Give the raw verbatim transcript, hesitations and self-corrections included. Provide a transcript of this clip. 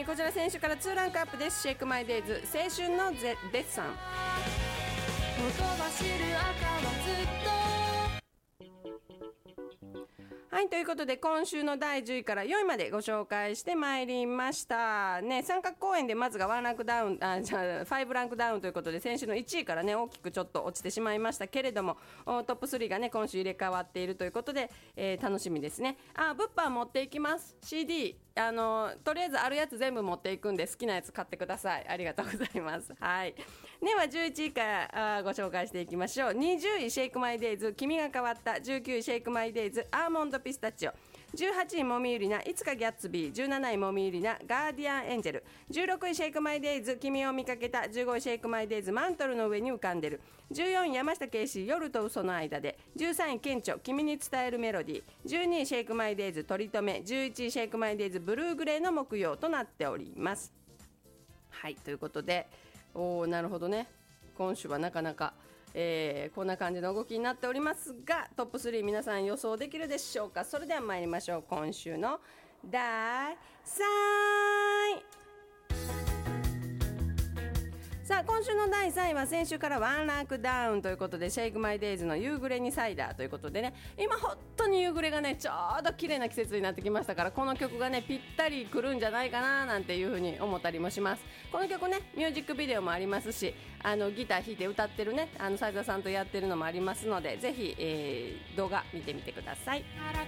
ー、こちら先週からにランクアップです。シェイクマイデイズ青春のデッサン。 ほとばしる赤はずっと。 はい、ということで今週のだいじゅういからよいまでご紹介してまいりましたね。三角公演でまずがワンランクダウン、あ、じゃあファイブランクダウンということで、先週のいちいからね大きくちょっと落ちてしまいましたけれども、トップスリーがね今週入れ替わっているということで、えー、楽しみですね。あ、物販持っていきます。 シーディー、あのとりあえずあるやつ全部持っていくんで好きなやつ買ってください。ありがとうございます。はい、ではじゅういちいからあご紹介していきましょう。にじゅういシェイクマイデイズ君が変わった。じゅうきゅういシェイクマイデイズアーモンドピスタチオ。じゅうはちいもみゆりないつかギャッツビー。じゅうなないもみゆりなガーディアンエンジェル。じゅうろくいシェイクマイデイズ君を見かけた。じゅうごいシェイクマイデイズマントルの上に浮かんでる。じゅうよんい山下圭司夜と嘘の間で。じゅうさんい顕著君に伝えるメロディー。じゅうにいシェイクマイデイズ取り留め。じゅういちいシェイクマイデイズブルーグレーの木曜となっております。はい、ということで、おーなるほどね、今週はなかなかえー、こんな感じの動きになっておりますが、トップスリー皆さん予想できるでしょうか。それでは参りましょう。今週のだいさんい。さあ今週のだいさんいは先週からワンランクダウンということで、シェイクマイデイズの夕暮れにサイダーということでね、今本当に夕暮れがねちょうど綺麗な季節になってきましたから、この曲がねぴったりくるんじゃないかななんていう風に思ったりもします。この曲ねミュージックビデオもありますし、あのギター弾いて歌ってるねあの斉田さんとやってるのもありますので、ぜひ、えー、動画見てみてください。